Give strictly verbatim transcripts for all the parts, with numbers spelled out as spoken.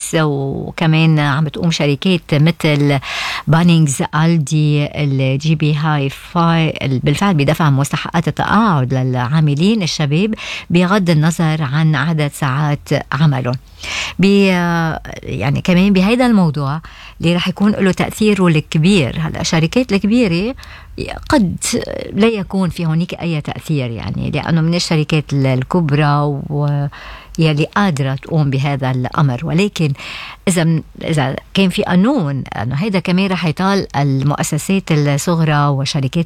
سويس، وكمان عم بتقوم شركات مثل بانينجز، ألدي، الجي بي هاي فاي بالفعل بدفع مستحقات التقاعد للعاملين الشباب بغض النظر عن عدد ساعات عملهم. بي يعني كمان بهذا الموضوع اللي رح يكون له تأثيره الكبير. هلا الشركات الكبيرة قد لا يكون في هونيك أي تأثير، يعني لأنه من الشركات الكبرى ويلي قادرة تقوم بهذا الأمر، ولكن إذا إذا كان في قانون أنه هذا كمان رح يطال المؤسسات الصغرى وشركات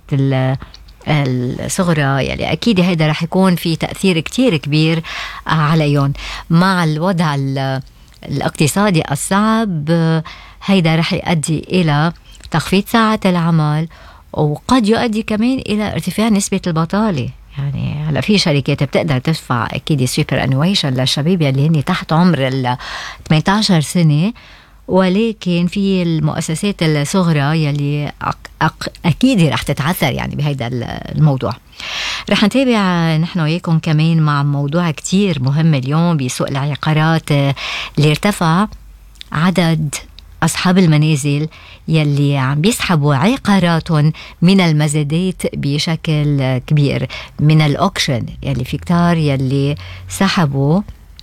الصغرى، يعني أكيد هذا رح يكون في تأثير كتير كبير عليهم مع الوضع الاقتصادي الصعب. هيدا رح يؤدي إلى تخفيض ساعات العمل، وقد يؤدي كمان إلى ارتفاع نسبة البطالة. يعني هلا في شركات بتقدر تدفع أكيد سوبر أنويشن للشباب اللي هن تحت عمر ال ثمانية عشر سنة، ولكن في المؤسسات الصغرى يلي أكيد رح تتعثر يعني بهذا الموضوع. رح نتابع نحن وياكم كمان مع موضوع كتير مهم اليوم بسوق العقارات، اللي ارتفع عدد أصحاب المنازل يلي عم بيسحبوا عقاراتهم من المزادات بشكل كبير، من الأوكشن يلي في كتار يلي سحبوا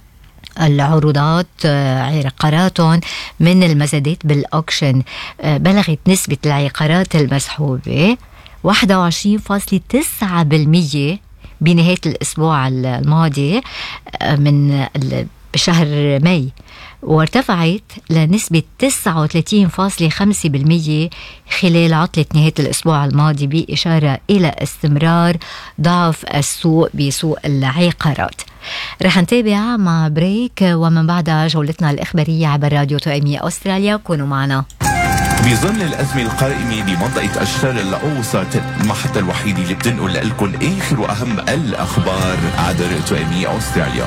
العروضات عقاراتهم من المزادات بالأوكشن. بلغت نسبة العقارات المسحوبة واحد وعشرين فاصلة تسعة بالمية بنهاية الأسبوع الماضي من بشهر ماي، وارتفعت لنسبة تسعة وثلاثين فاصلة خمسة بالمية خلال عطلة نهاية الأسبوع الماضي، بإشارة إلى استمرار ضعف السوق بسوق العقارات. رح نتابع مع بريك، ومن بعدها جولتنا الإخبارية عبر راديو توأمية أستراليا. كونوا معنا. بظل الأزمة القائمة بمنطقة الشرق الأوسط، المحطة الوحيدة اللي بتنقل لكم آخر وأهم الأخبار عبر توأمية أستراليا.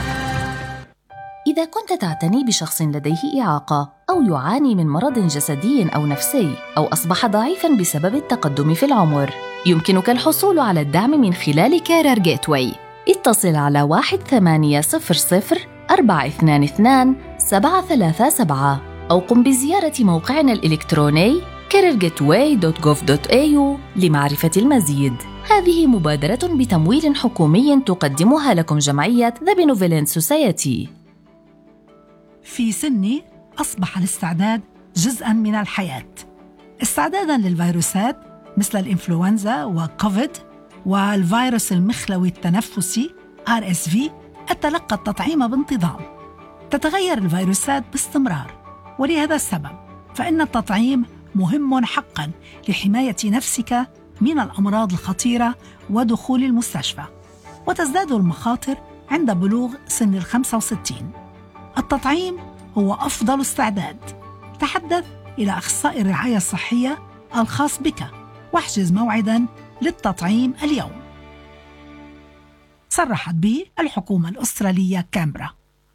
إذا كنت تعتني بشخص لديه إعاقة أو يعاني من مرض جسدي أو نفسي أو أصبح ضعيفاً بسبب التقدم في العمر، يمكنك الحصول على الدعم من خلال كارير جيتواي. اتصل على واحد ثمانية صفر صفر أربعة اثنان اثنان سبعة ثلاثة سبعة أو قم بزيارة موقعنا الإلكتروني كارير جيتواي دوت جوف دوت إيه يو لمعرفة المزيد. هذه مبادرة بتمويل حكومي تقدمها لكم جمعية The Benevolent Society. في سني أصبح الاستعداد جزءاً من الحياة، استعداداً للفيروسات مثل الإنفلونزا وكوفيد والفيروس المخلوي التنفسي آر إس في. أتلقى التطعيم بانتظام. تتغير الفيروسات باستمرار، ولهذا السبب فإن التطعيم مهم حقاً لحماية نفسك من الأمراض الخطيرة ودخول المستشفى، وتزداد المخاطر عند بلوغ سن الخمسة وستين. التطعيم هو أفضل استعداد. تحدث إلى أخصائي الرعاية الصحية الخاص بك واحجز موعداً للتطعيم اليوم. صرحت به الحكومة الأسترالية كامبرا.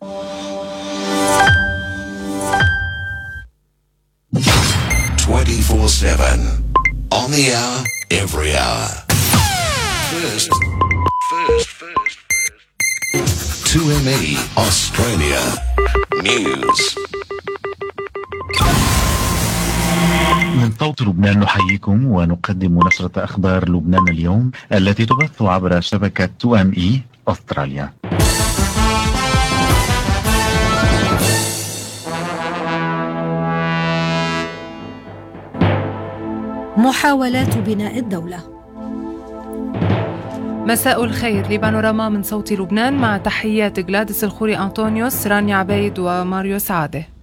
twenty-four seven on the hour, every hour. First, first, first, first. two M E Australia News. من صوت لبنان نحييكم ونقدم نشرة أخبار لبنان اليوم التي تبث عبر شبكة تو إم إي أستراليا. محاولات بناء الدولة. مساء الخير، لبانوراما من صوت لبنان مع تحيات غلاديس الخوري أنطونيوس، رانيا عبيد وماريو سعادة.